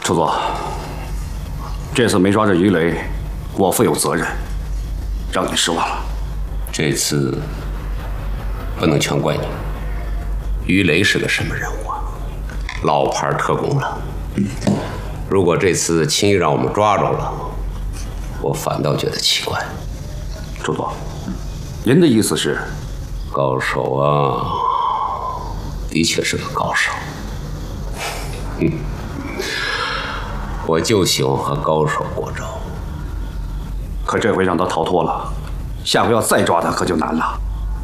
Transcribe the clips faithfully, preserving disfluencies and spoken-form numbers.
楚座，这次没抓着于雷，我负有责任，让你失望了。 这次不能全怪你。于雷是个什么人物啊？老牌特工了。如果这次轻易让我们抓着了，我反倒觉得奇怪。 楚座，您的意思是？ 高手啊，的确是个高手。嗯，我就喜欢和高手过招。 可这回让他逃脱了，下回要再抓他可就难了。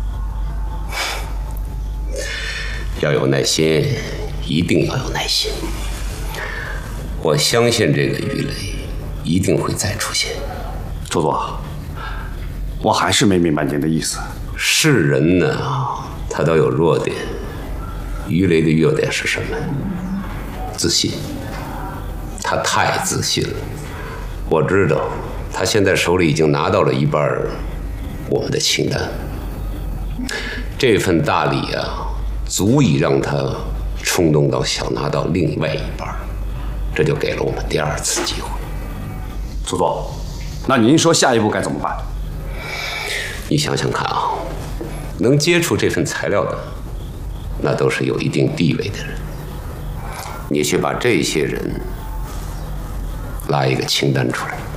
要有耐心，一定要有耐心。我相信这个鱼雷一定会再出现。 楚座，我还是没明白您的意思。 是人呢，他都有弱点。鱼雷的弱点是什么？自信。他太自信了。我知道，他现在手里已经拿到了一半我们的清单。这份大礼啊，足以让他冲动到想拿到另外一半，这就给了我们第二次机会。 楚座，那您说下一步该怎么办？ 你想想看啊，能接触这份材料的，那都是有一定地位的人。你去把这些人拉一个清单出来。